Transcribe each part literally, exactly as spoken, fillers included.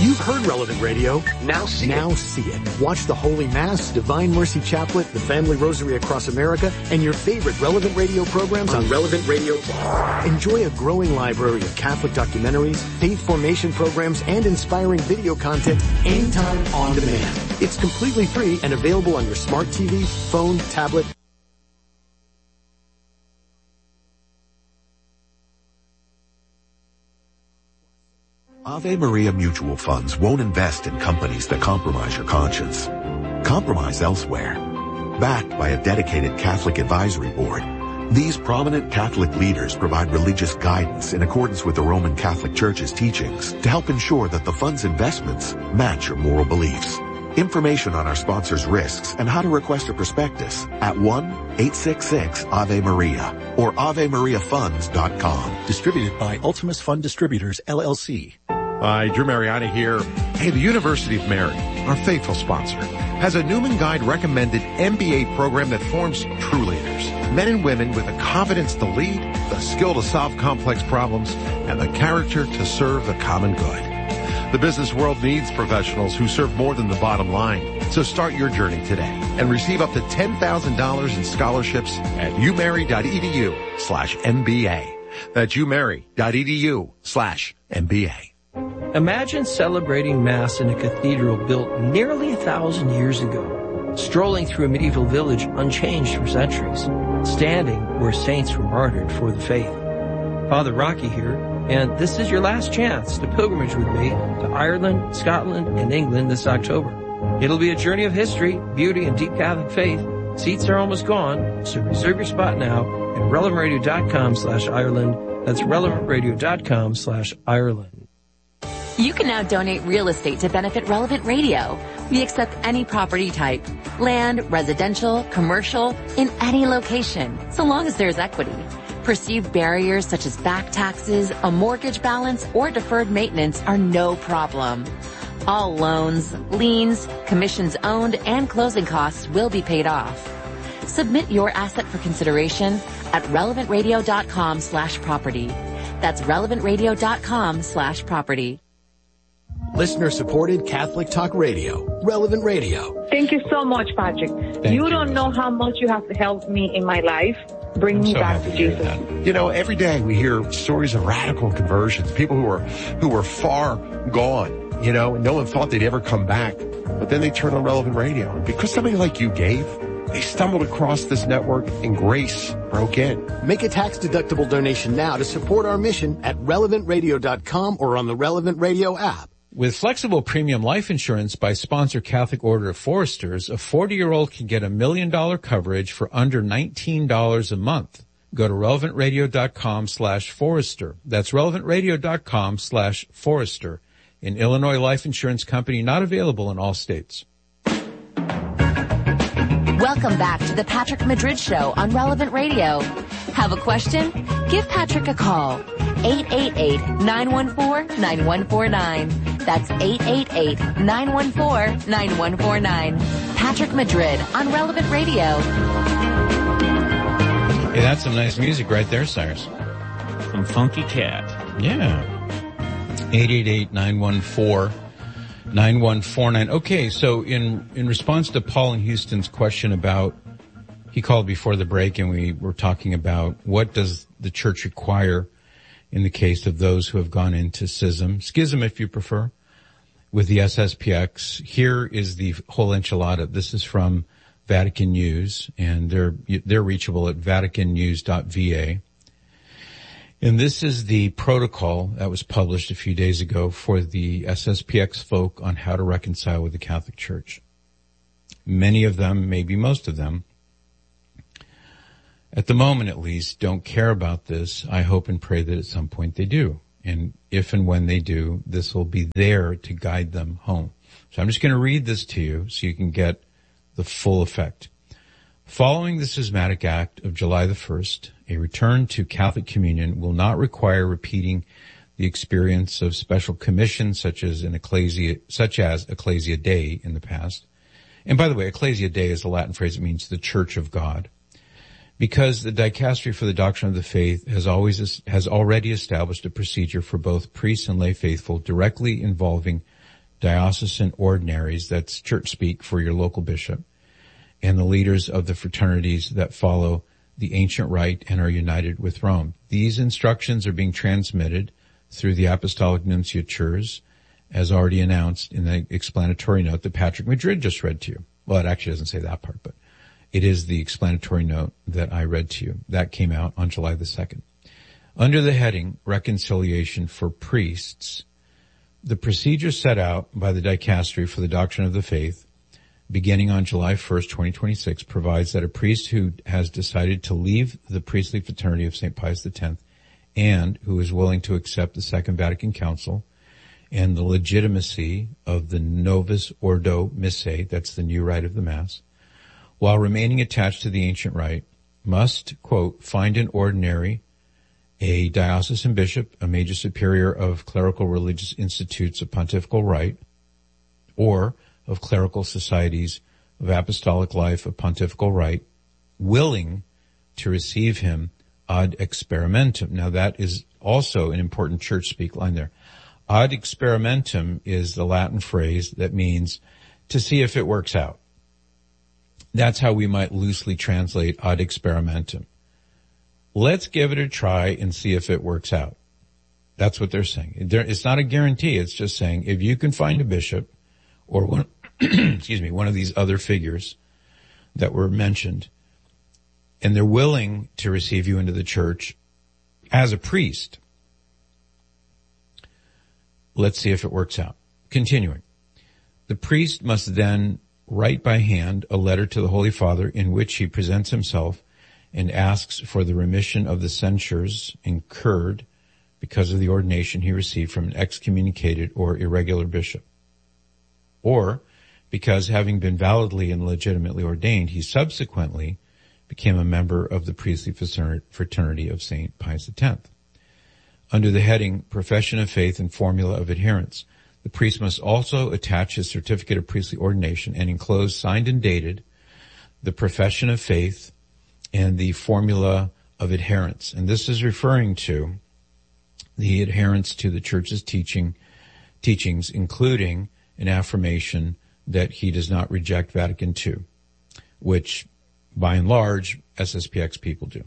You've heard Relevant Radio. Now see it. Now see it. Watch the Holy Mass, Divine Mercy Chaplet, the Family Rosary Across America, and your favorite Relevant Radio programs on Relevant Radio. Enjoy a growing library of Catholic documentaries, faith formation programs, and inspiring video content anytime on demand. It's completely free and available on your smart T V, phone, tablet. Ave Maria Mutual Funds won't invest in companies that compromise your conscience. Compromise elsewhere. Backed by a dedicated Catholic advisory board, these prominent Catholic leaders provide religious guidance in accordance with the Roman Catholic Church's teachings to help ensure that the fund's investments match your moral beliefs. Information on our sponsors' risks and how to request a prospectus at one eight six six Ave Maria or ave maria funds dot com. Distributed by Ultimus Fund Distributors, L L C. Hi, Drew Mariani here. Hey, the University of Mary, our faithful sponsor, has a Newman Guide recommended M B A program that forms true leaders. Men and women with the confidence to lead, the skill to solve complex problems, and the character to serve the common good. The business world needs professionals who serve more than the bottom line. So start your journey today and receive up to ten thousand dollars in scholarships at umary.edu slash MBA. That's umary.edu slash MBA. Imagine celebrating Mass in a cathedral built nearly a thousand years ago, strolling through a medieval village unchanged for centuries, standing where saints were martyred for the faith. Father Rocky here, and this is your last chance to pilgrimage with me to Ireland, Scotland, and England this October. It'll be a journey of history, beauty, and deep Catholic faith. Seats are almost gone, so reserve your spot now at relevantradio.com slash Ireland. That's relevantradio.com slash Ireland. You can now donate real estate to benefit Relevant Radio. We accept any property type, land, residential, commercial, in any location, so long as there's equity. Perceived barriers such as back taxes, a mortgage balance, or deferred maintenance are no problem. All loans, liens, commissions owned, and closing costs will be paid off. Submit your asset for consideration at relevantradio.com slash property. That's relevantradio.com slash property. Listener-supported Catholic Talk Radio, Relevant Radio. Thank you so much, Patrick. Thank you you. don't know how much you have helped me in my life. Bring me so back to Jesus. That. You know, every day we hear stories of radical conversions, people who are who were far gone, you know, and no one thought they'd ever come back. But then they turn on Relevant Radio. And because somebody like you gave, they stumbled across this network and grace broke in. Make a tax-deductible donation now to support our mission at relevant radio dot com or on the Relevant Radio app. With flexible premium life insurance by sponsor Catholic Order of Foresters, a forty-year-old can get a million-dollar coverage for under nineteen dollars a month. Go to relevantradio.com slash Forester. That's relevantradio.com slash Forester. An Illinois life insurance company not available in all states. Welcome back to the Patrick Madrid Show on Relevant Radio. Have a question? Give Patrick a call. eight eight eight, nine one four, nine one four nine. That's eight eight eight, nine one four, nine one four nine. Patrick Madrid on Relevant Radio. Hey, that's some nice music right there, Cyrus. Some funky cat. Yeah. eight eight eight, nine one four, nine one four nine. Okay, so in, in response to Paul in Houston's question about, he called before the break and we were talking about what does the church require in the case of those who have gone into schism, schism if you prefer, with the S S P X. Here is the whole enchilada. This is from Vatican News, and they're, they're reachable at vatican news dot v a. And this is the protocol that was published a few days ago for the S S P X folk on how to reconcile with the Catholic Church. Many of them, maybe most of them, at the moment at least, don't care about this. I hope and pray that at some point they do. And if and when they do, this will be there to guide them home. So I'm just going to read this to you so you can get the full effect. Following the schismatic act of July the first, a return to Catholic communion will not require repeating the experience of special commissions such as an ecclesia, such as Ecclesia Dei in the past. And by the way, Ecclesia Dei is a Latin phrase that means the Church of God. Because the Dicastery for the Doctrine of the Faith has always, has already established a procedure for both priests and lay faithful directly involving diocesan ordinaries, that's church speak for your local bishop, and the leaders of the fraternities that follow the ancient rite and are united with Rome. These instructions are being transmitted through the apostolic nunciatures, as already announced in the explanatory note that Patrick Madrid just read to you. Well, it actually doesn't say that part, but it is the explanatory note that I read to you. That came out on July the second. Under the heading, Reconciliation for Priests, the procedure set out by the Dicastery for the Doctrine of the Faith, beginning on July first, twenty twenty-six, provides that a priest who has decided to leave the priestly fraternity of Saint Pius X and who is willing to accept the Second Vatican Council and the legitimacy of the Novus Ordo Missae, that's the new rite of the Mass, while remaining attached to the ancient rite, must, quote, find an ordinary, a diocesan bishop, a major superior of clerical religious institutes of pontifical rite, or of clerical societies of apostolic life of pontifical rite, willing to receive him ad experimentum. Now that is also an important church speak line there. Ad experimentum is the Latin phrase that means to see if it works out. That's how we might loosely translate ad experimentum. Let's give it a try and see if it works out. That's what they're saying. It's not a guarantee. It's just saying if you can find a bishop or one, excuse me, one of these other figures that were mentioned, and they're willing to receive you into the church as a priest, let's see if it works out. Continuing. The priest must then write by hand a letter to the Holy Father in which he presents himself and asks for the remission of the censures incurred because of the ordination he received from an excommunicated or irregular bishop, or because, having been validly and legitimately ordained, he subsequently became a member of the priestly fraternity of Saint Pius X. Under the heading Profession of Faith and Formula of Adherence, the priest must also attach his certificate of priestly ordination and enclose, signed and dated, the profession of faith and the formula of adherence. And this is referring to the adherence to the church's teaching, teachings, including an affirmation that he does not reject Vatican Two, which by and large S S P X people do.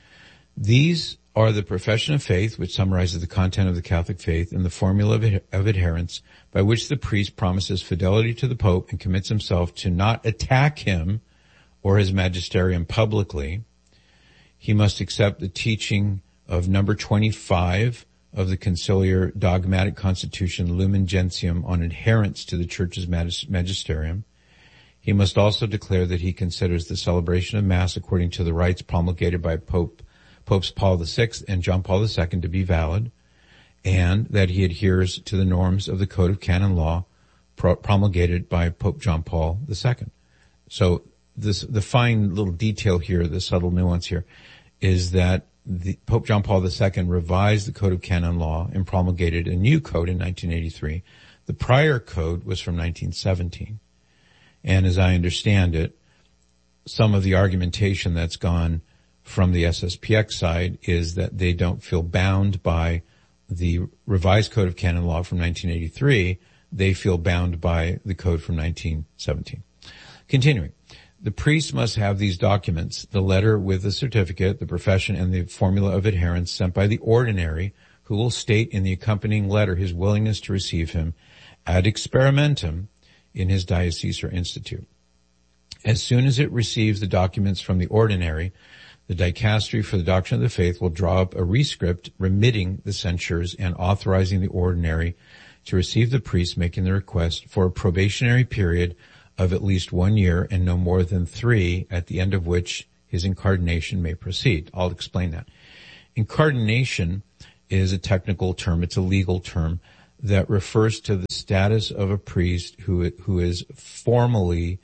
These are the profession of faith, which summarizes the content of the Catholic faith, and the formula of, ad- of adherence by which the priest promises fidelity to the Pope and commits himself to not attack him or his magisterium publicly. He must accept the teaching of number twenty-five of the Conciliar Dogmatic Constitution Lumen Gentium on adherence to the Church's magis- magisterium. He must also declare that he considers the celebration of Mass according to the rites promulgated by Pope Popes Paul the Sixth and John Paul the Second to be valid, and that he adheres to the norms of the Code of Canon Law pro- promulgated by Pope John Paul the Second. So this, the fine little detail here, the subtle nuance here, is that the Pope John Paul the Second revised the Code of Canon Law and promulgated a new code in nineteen eighty-three. The prior code was from nineteen seventeen. And as I understand it, some of the argumentation that's gone from the S S P X side is that they don't feel bound by the revised Code of Canon Law from nineteen eighty-three. They feel bound by the code from nineteen seventeen. Continuing. The priest must have these documents, the letter with the certificate, the profession, and the formula of adherence sent by the ordinary, who will state in the accompanying letter his willingness to receive him ad experimentum in his diocese or institute. As soon as it receives the documents from the ordinary, the Dicastery for the Doctrine of the Faith will draw up a rescript remitting the censures and authorizing the ordinary to receive the priest making the request for a probationary period of at least one year and no more than three, at the end of which his incardination may proceed. I'll explain that. Incardination is a technical term. It's a legal term that refers to the status of a priest who who is formally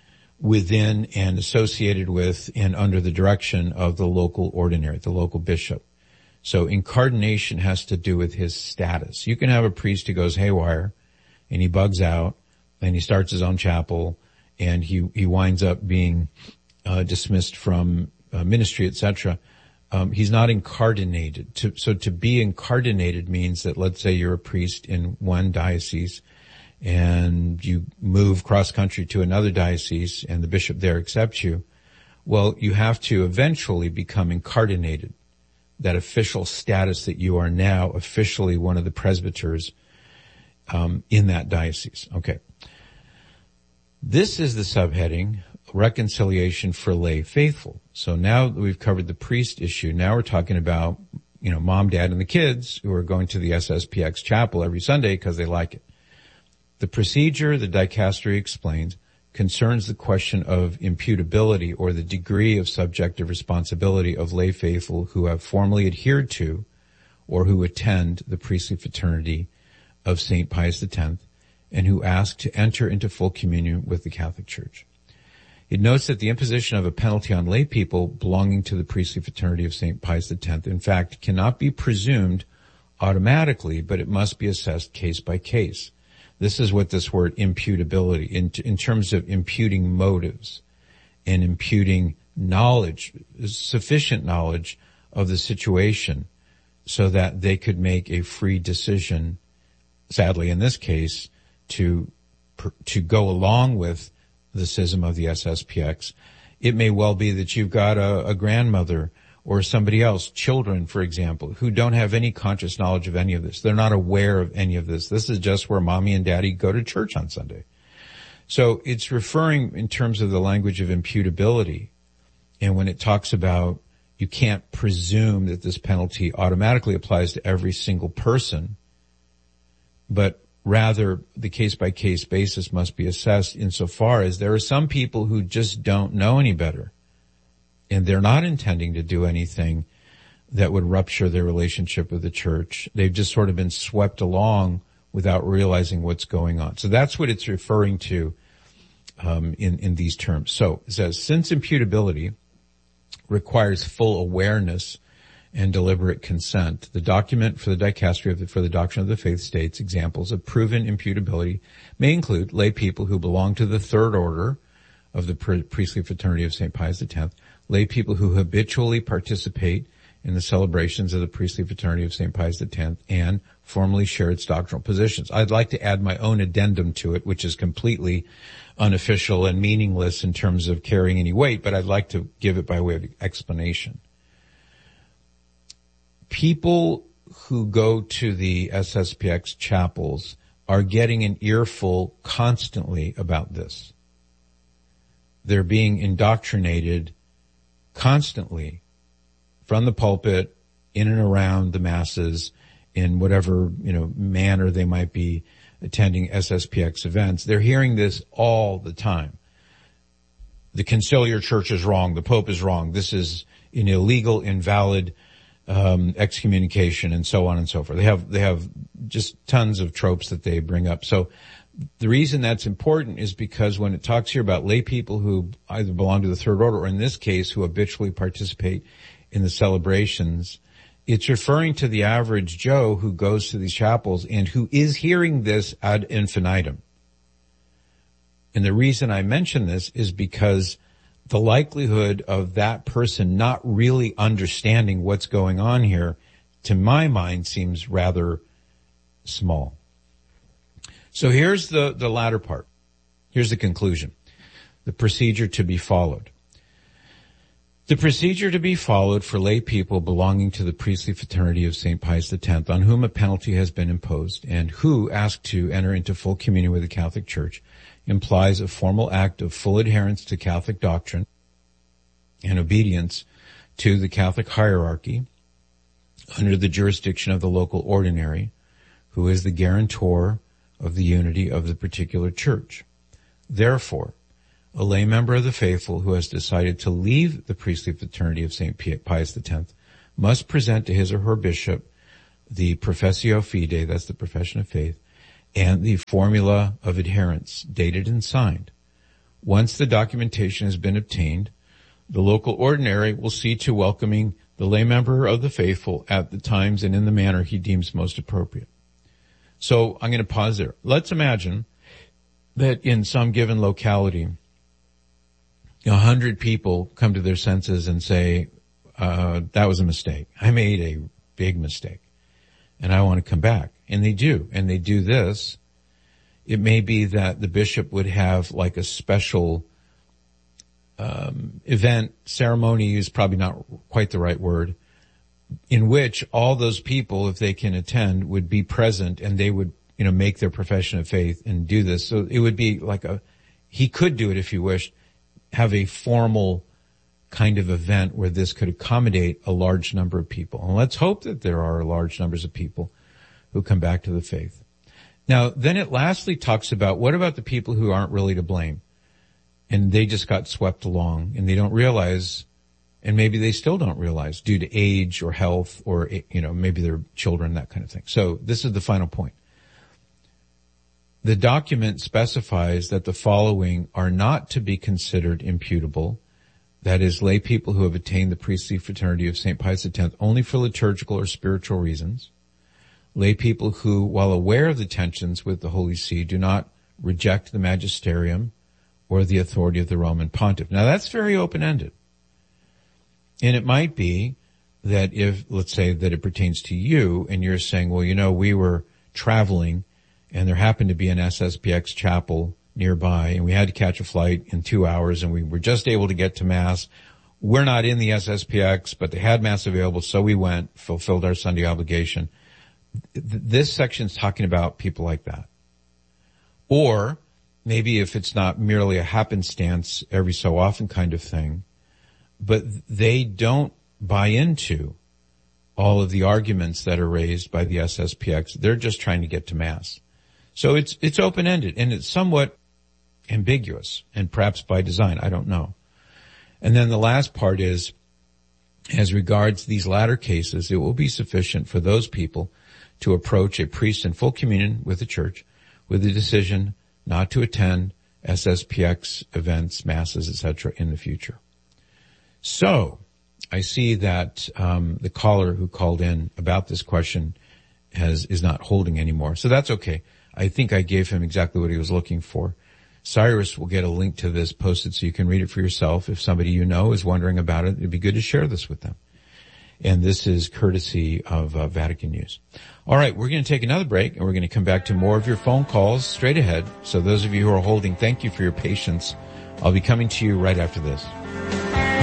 within and associated with and under the direction of the local ordinary, the local bishop. So incardination has to do with his status. You can have a priest who goes haywire and he bugs out and he starts his own chapel and he, he winds up being uh, dismissed from uh, ministry, et cetera. Um, he's not incardinated. To, so to be incardinated means that, let's say you're a priest in one diocese and you move cross country to another diocese and the bishop there accepts you, well, you have to eventually become incardinated, that official status that you are now officially one of the presbyters um, in that diocese. Okay. This is the subheading, reconciliation for lay faithful. So now that we've covered the priest issue, now we're talking about, you know, mom, dad, and the kids who are going to the S S P X chapel every Sunday because they like it. The procedure, the dicastery explains, concerns the question of imputability or the degree of subjective responsibility of lay faithful who have formally adhered to or who attend the priestly fraternity of Saint Pius X and who ask to enter into full communion with the Catholic Church. It notes that the imposition of a penalty on lay people belonging to the priestly fraternity of Saint Pius X, in fact, cannot be presumed automatically, but it must be assessed case by case. This is what this word imputability, in, in terms of imputing motives and imputing knowledge, sufficient knowledge of the situation so that they could make a free decision, sadly in this case, to, to go along with the schism of the S S P X. It may well be that you've got a, a grandmother or somebody else, children, for example, who don't have any conscious knowledge of any of this. They're not aware of any of this. This is just where mommy and daddy go to church on Sunday. So it's referring in terms of the language of imputability. And when it talks about you can't presume that this penalty automatically applies to every single person, but rather the case-by-case basis must be assessed insofar as there are some people who just don't know any better. And they're not intending to do anything that would rupture their relationship with the church. They've just sort of been swept along without realizing what's going on. So that's what it's referring to um, in, in these terms. So it says, since imputability requires full awareness and deliberate consent, the document for the dicastery of the, for the doctrine of the faith states examples of proven imputability may include lay people who belong to the third order of the priestly fraternity of Saint Pius X, lay people who habitually participate in the celebrations of the priestly fraternity of Saint Pius X and formally share its doctrinal positions. I'd like to add my own addendum to it, which is completely unofficial and meaningless in terms of carrying any weight, but I'd like to give it by way of explanation. People who go to the S S P X chapels are getting an earful constantly about this. They're being indoctrinated constantly from the pulpit, in and around the masses, in whatever, you know, manner they might be attending S S P X events. They're hearing this all the time. The conciliar church is wrong. The Pope is wrong. This is an illegal, invalid um excommunication, and so on and so forth. They have, they have just tons of tropes that they bring up. So the reason that's important is because when it talks here about lay people who either belong to the third order or in this case who habitually participate in the celebrations, it's referring to the average Joe who goes to these chapels and who is hearing this ad infinitum. And the reason I mention this is because the likelihood of that person not really understanding what's going on here, to my mind, seems rather small. So here's the, the latter part. Here's the conclusion. The procedure to be followed. The procedure to be followed for lay people belonging to the priestly fraternity of Saint Pius X, on whom a penalty has been imposed and who ask to enter into full communion with the Catholic Church, implies a formal act of full adherence to Catholic doctrine and obedience to the Catholic hierarchy under the jurisdiction of the local ordinary, who is the guarantor of the unity of the particular church. Therefore, a lay member of the faithful who has decided to leave the priestly fraternity of Saint Pius X must present to his or her bishop the Professio Fidei, that's the profession of faith, and the formula of adherence, dated and signed. Once the documentation has been obtained, the local ordinary will see to welcoming the lay member of the faithful at the times and in the manner he deems most appropriate. So I'm going to pause there. Let's imagine that in some given locality, a hundred people come to their senses and say, uh, that was a mistake. I made a big mistake and I want to come back. And they do. And they do this It may be that the bishop would have like a special um, event, ceremony is probably not quite the right word, in which all those people, if they can attend, would be present and they would, you know, make their profession of faith and do this. So it would be like a, he could do it if he wished, have a formal kind of event where this could accommodate a large number of people. And let's hope that there are large numbers of people who come back to the faith. Now, then it lastly talks about what about the people who aren't really to blame and they just got swept along and they don't realize, and maybe they still don't realize due to age or health or, you know, maybe they're children, that kind of thing. So this is the final point. The document specifies that the following are not to be considered imputable, that is, lay people who have attained the priestly fraternity of Saint Pius X only for liturgical or spiritual reasons, lay people who, while aware of the tensions with the Holy See, do not reject the magisterium or the authority of the Roman pontiff. Now that's very open-ended. And it might be that if, let's say that it pertains to you and you're saying, well, you know, we were traveling and there happened to be an S S P X chapel nearby and we had to catch a flight in two hours and we were just able to get to Mass. We're not in the S S P X, but they had Mass available, so we went, fulfilled our Sunday obligation. This section's talking about people like that. Or maybe if it's not merely a happenstance every so often kind of thing, but they don't buy into all of the arguments that are raised by the S S P X. They're just trying to get to Mass. So it's, it's open-ended and it's somewhat ambiguous and perhaps by design. I don't know. And then the last part is, as regards these latter cases, it will be sufficient for those people to approach a priest in full communion with the church with the decision not to attend S S P X events, masses, et cetera in the future. So I see that um, the caller who called in about this question has is not holding anymore. So that's okay. I think I gave him exactly what he was looking for. Cyrus will get a link to this posted so you can read it for yourself. If somebody you know is wondering about it, it'd be good to share this with them. And this is courtesy of uh, Vatican News. All right, we're going to take another break, and we're going to come back to more of your phone calls straight ahead. So those of you who are holding, thank you for your patience. I'll be coming to you right after this.